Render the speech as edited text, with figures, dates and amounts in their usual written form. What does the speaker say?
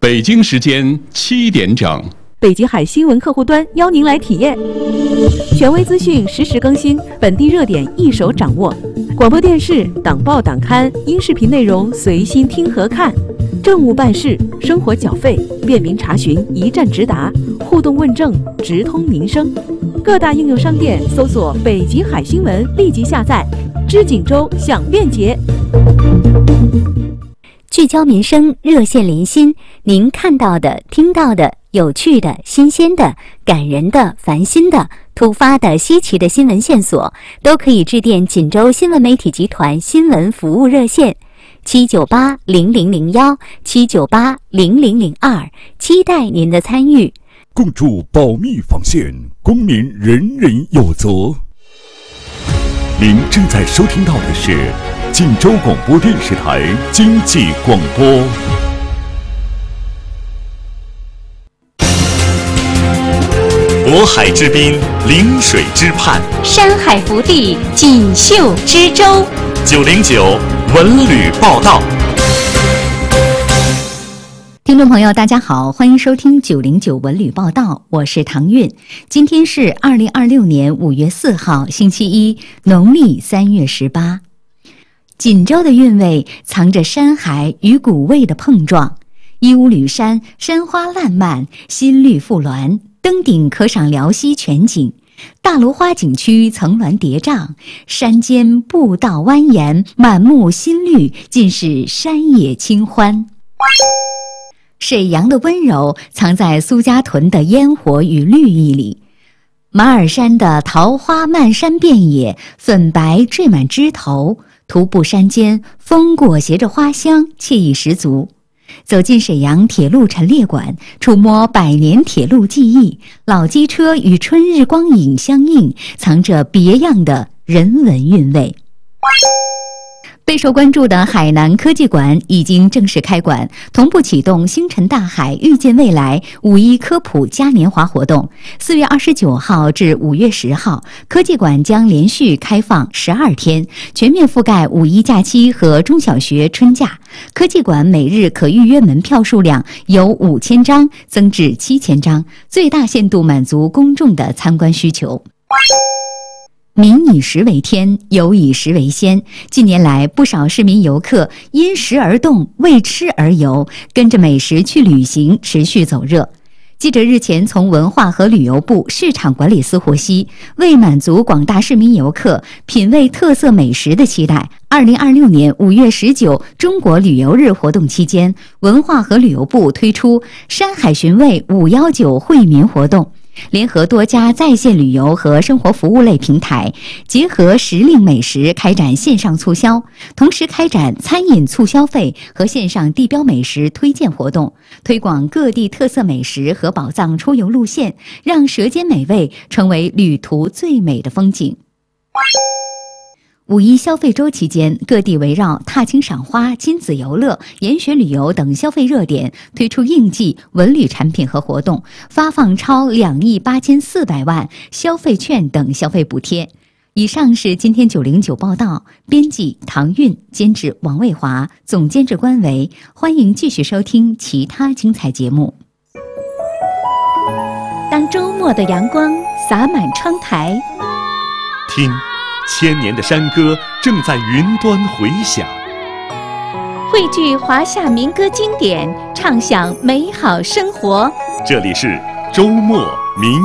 北京时间7点整， 北极海新闻客户端邀您来体验，权威资讯实时更新，本地热点一手掌握。广播电视、党报党刊、音视频内容随心听和看，政务办事、生活缴费，便民查询一站直达，互动问政直通民生。各大应用商店搜索北极海新闻，立即下载，知锦州享便捷。 聚焦民生，热线连心，您看到的、听到的、有趣的、新鲜的、感人的、烦心的、突发的、稀奇的新闻线索，都可以致电锦州新闻媒体集团新闻服务热线798-0001、798-0002，期待您的参与。 共筑保密防线，公民人人有责。您正在收听到的是锦州广播电视台经济广播。 渤海之滨，临水之畔， 山海福地，锦绣之州。 909文旅报道。 听众朋友大家好，欢迎收听909文旅报道，我是唐韵。今天是2026年5月4号星期一，农历3月18。锦州的韵味藏着山海与古味的碰撞，一屋吕山，山花烂漫，新绿复峦，登顶可赏辽西全景。大芦花景区层峦叠嶂，山间步道蜿蜒，满目新绿，尽是山野清欢。沈阳的温柔藏在苏家屯的烟火与绿意里，马尔山的桃花漫山遍野，粉白缀满枝头，徒步山间，风过携着花香，惬意十足。走进沈阳铁路陈列馆，触摸百年铁路记忆，老机车与春日光影相映，藏着别样的人文韵味。备受关注的海南科技馆已经正式开馆，同步启动星辰大海遇见未来5·1科普嘉年华活动。4月29号至5月10号，科技馆将连续开放12天，全面覆盖5·1假期和中小学春假。科技馆每日可预约门票数量由5000张增至7000张，最大限度满足公众的参观需求。民以食为天，游以食为先。近年来，不少市民游客因食而动，为吃而游，跟着美食去旅行，持续走热。记者日前从文化和旅游部市场管理司获悉，为满足广大市民游客品味特色美食的期待，2026年5月19中国旅游日活动期间，文化和旅游部推出山海寻味519惠民活动，联合多家在线旅游和生活服务类平台，结合时令美食开展线上促销，同时开展餐饮促消费和线上地标美食推荐活动，推广各地特色美食和宝藏出游路线，让舌尖美味成为旅途最美的风景。5·1消费周期间，各地围绕踏青赏花、亲子游乐、研学旅游等消费热点，推出应季文旅产品和活动，发放超2亿8400万消费券等消费补贴。以上是今天909报道，编辑唐韵，监制王卫华，总监制关维。欢迎继续收听其他精彩节目。当周末的阳光洒满窗台， 听千年的山歌正在云端回响， 汇聚华夏民歌经典，畅享美好生活。 这里是周末民